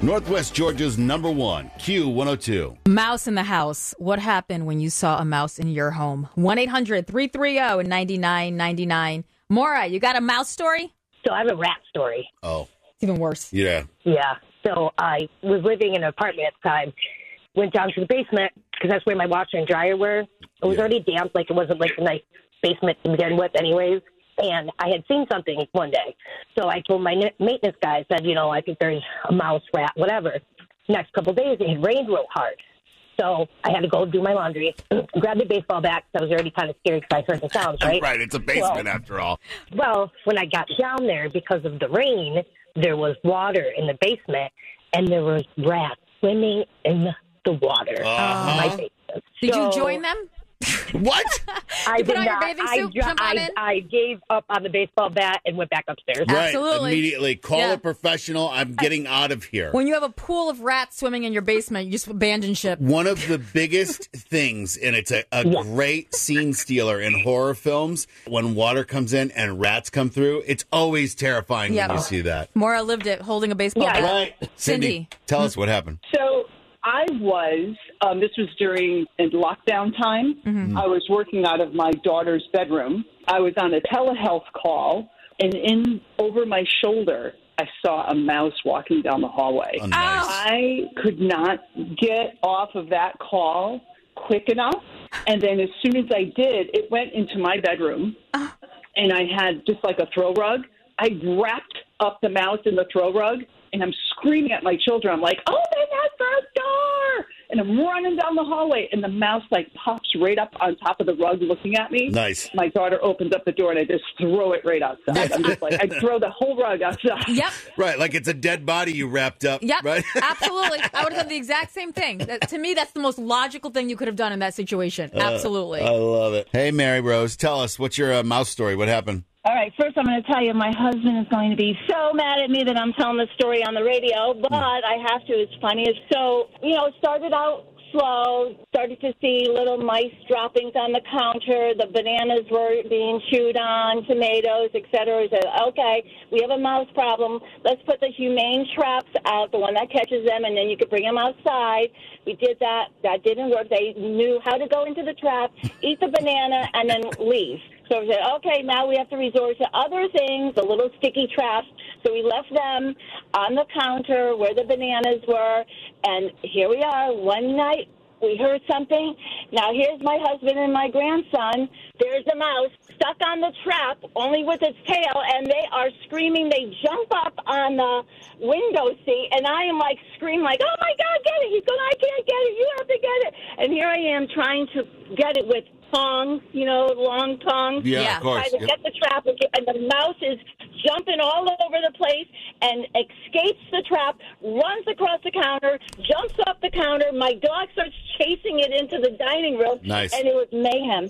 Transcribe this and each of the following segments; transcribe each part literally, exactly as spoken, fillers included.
Northwest Georgia's number one, Q one oh two. Mouse in the house. What happened when you saw a mouse in your home? one eight hundred three three zero nine nine nine nine. Maura, you got a mouse story? So I have a rat story. Oh. It's even worse. Yeah. Yeah. So I was living in an apartment at the time. Went down to the basement because that's where my washer and dryer were. It was Yeah. already damp. Like, it wasn't like a nice basement to begin with anyways. And I had seen something one day. So I told my maintenance guy, I said, you know, I think there's a mouse, rat, whatever. Next couple of days, it had rained real hard. So I had to go do my laundry, grab the baseball bat because I was already kind of scared because I heard the sounds, right? Right, it's a basement well, after all. Well, when I got down there, because of the rain, there was water in the basement, and there was rats swimming in the water. Uh-huh. My basement. Did So- you join them? What? I You put did on your not. bathing I, suit, ju- jump on I, in? I gave up on the baseball bat and went back upstairs. Right, Absolutely. immediately. Call Yeah. a professional. I'm getting out of here. When you have a pool of rats swimming in your basement, you just abandon ship. One of the biggest things, and it's a, a Yeah. great scene stealer in horror films, when water comes in and rats come through, it's always terrifying Yeah. when you see that. Maura lived it, holding a baseball Yeah. bat. Right. Cindy, Cindy. tell us what happened. So I was, um, this was during in lockdown time. Mm-hmm. I was working out of my daughter's bedroom. I was on a telehealth call, and in over my shoulder, I saw a mouse walking down the hallway. Oh, nice. I could not get off of that call quick enough. And then as soon as I did, it went into my bedroom, and I had just like a throw rug. I wrapped up the mouse in the throw rug, and I'm screaming at my children. I'm like, open that front door! And I'm running down the hallway, and the mouse, like, pops right up on top of the rug looking at me. Nice. My daughter opens up the door, and I just throw it right outside. I'm just like, I throw the whole rug outside. Yep. Right, like it's a dead body you wrapped up. Yep, Right? absolutely. I would have done the exact same thing. That, to me, that's the most logical thing you could have done in that situation. Absolutely. I love it. Hey, Mary Rose, tell us, what's your uh, mouse story? What happened? All right, first I'm going to tell you my husband is going to be so mad at me that I'm telling the story on the radio, but I have to. It's funny. So, you know, it started out slow, started to see little mice droppings on the counter. The bananas were being chewed on, tomatoes, et cetera. I said, okay, we have a mouse problem. Let's put the humane traps out, the one that catches them, and then you can bring them outside. We did that. That didn't work. They knew how to go into the trap, eat the banana, and then leave. So we said, okay, now we have to resort to other things, the little sticky traps. So we left them on the counter where the bananas were, and here we are. One night we heard something. Now here's my husband and my grandson. There's a mouse stuck on the trap, only with its tail, and they are screaming. They jump up on the window seat, and I am like screaming, like, oh my God, get it. He's going, I can't get it. You have to get it. And here I am trying to get it with tongs, you know, long tongs. Yeah, Yeah. of course. Try to Yep. get the trap, and the mouse is jumping all over the place and escapes the trap, runs across the counter, jumps off the counter. My dog starts chasing it into the dining room. Nice. And it was mayhem.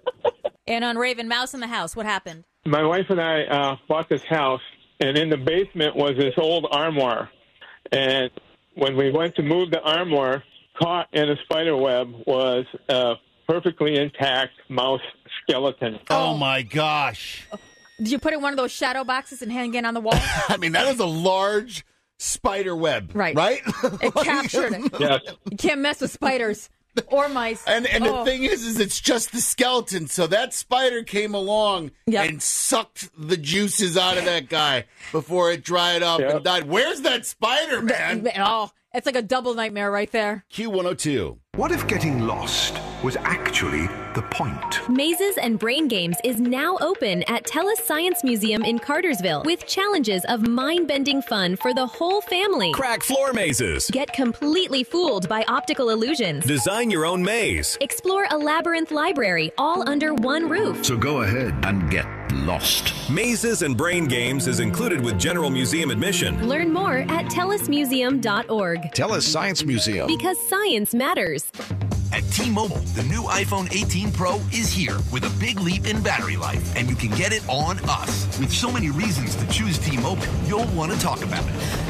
And on Raven, mouse in the house. What happened? My wife and I uh, bought this house, and in the basement was this old armoire. And when we went to move the armoire, caught in a spider web was a perfectly intact mouse skeleton. Oh, my gosh. Did you put it in one of those shadow boxes and hang it on the wall? I mean, that is a large spider web. Right. Right? It captured it. Yes. You can't mess with spiders or mice. And and Oh. the thing is, is it's just the skeleton. So that spider came along Yep. and sucked the juices out of that guy before it dried up Yep. and died. Where's that spider, man? Oh, it's like a double nightmare right there. Q one oh two. What if getting lost was actually the point? Mazes and Brain Games is now open at TELUS Science Museum in Cartersville with challenges of mind-bending fun for the whole family. Crack floor mazes. Get completely fooled by optical illusions. Design your own maze. Explore a labyrinth library all under one roof. So go ahead and get lost. Mazes and Brain Games is included with general museum admission. Learn more at telus museum dot org. TELUS Science Museum. Because science matters. At T-Mobile, the new iPhone eighteen Pro is here with a big leap in battery life, and you can get it on us. With so many reasons to choose T-Mobile, you'll want to talk about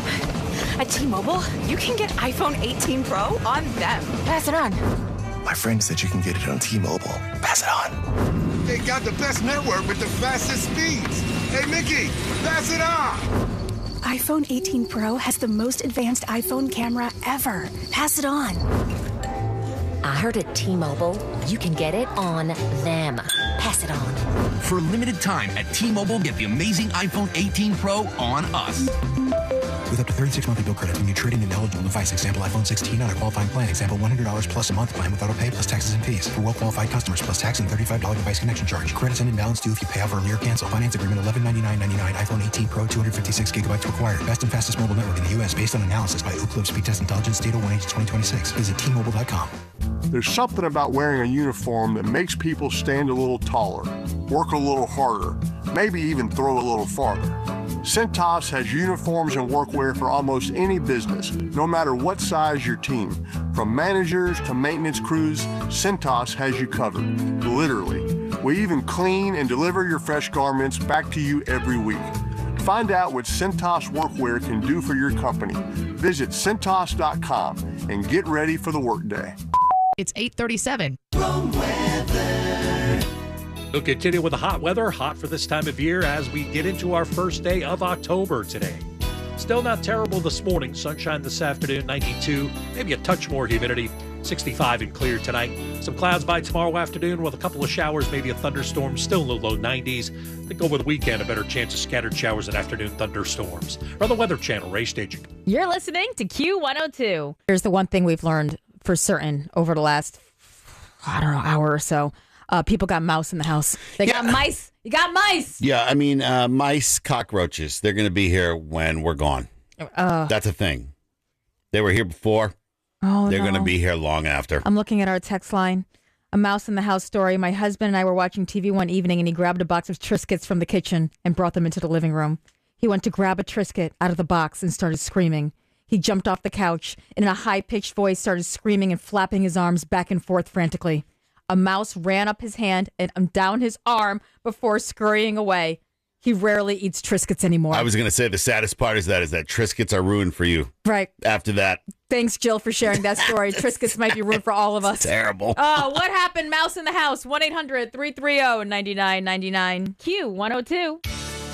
it. At T-Mobile, you can get iPhone eighteen Pro on them. Pass it on. My friend said you can get it on T-Mobile. Pass it on. They got the best network with the fastest speeds. Hey, Mickey, pass it on. iPhone eighteen Pro has the most advanced iPhone camera ever. Pass it on. I heard at T-Mobile, you can get it on them. Pass it on. For a limited time at T-Mobile, get the amazing iPhone eighteen Pro on us. With up to thirty-six monthly bill credits when you trade in an eligible device. Example iPhone sixteen on a qualifying plan. Example one hundred dollars plus a month plan with auto pay plus taxes and fees. For well-qualified customers plus tax and thirty-five dollars device connection charge. Credits end and balance due if you pay off early or cancel. Finance agreement eleven ninety-nine ninety-nine. iPhone eighteen Pro two hundred fifty-six gigabytes required. Best and fastest mobile network in the U S based on analysis by Ookla Speed Test Intelligence Data one H twenty twenty-six. Visit T Mobile dot com. There's something about wearing a uniform that makes people stand a little taller, work a little harder, maybe even throw a little farther. Cintas has uniforms and workwear for almost any business, no matter what size your team. From managers to maintenance crews, Cintas has you covered, literally. We even clean and deliver your fresh garments back to you every week. Find out what Cintas workwear can do for your company. Visit Cintas dot com and get ready for the workday. It's eight thirty-seven. We'll continue with the hot weather, hot for this time of year as we get into our first day of October today. Still not terrible this morning. Sunshine this afternoon, ninety-two, maybe a touch more humidity, sixty-five and clear tonight. Some clouds by tomorrow afternoon with a couple of showers, maybe a thunderstorm, still in the low nineties. I think over the weekend, a better chance of scattered showers and afternoon thunderstorms. We're on the Weather Channel, Ray Staging. You're listening to Q one oh two. Here's the one thing we've learned for certain over the last, I don't know, hour or so. Uh, people got mouse in the house. They yeah. got mice. You got mice. Yeah, I mean, uh, mice, cockroaches, they're going to be here when we're gone. Uh, That's a thing. They were here before. Oh, They're no. going to be here long after. I'm looking at our text line. A mouse in the house story. My husband and I were watching T V one evening, and he grabbed a box of Triscuits from the kitchen and brought them into the living room. He went to grab a Triscuit out of the box and started screaming. He jumped off the couch and in a high-pitched voice started screaming and flapping his arms back and forth frantically. A mouse ran up his hand and down his arm before scurrying away. He rarely eats Triscuits anymore. I was going to say the saddest part is that is that Triscuits are ruined for you. Right. After that. Thanks, Jill, for sharing that story. Triscuits might be ruined for all of us. Terrible. Oh, what happened? Mouse in the house. one eight hundred three three zero nine nine nine nine. Q one oh two.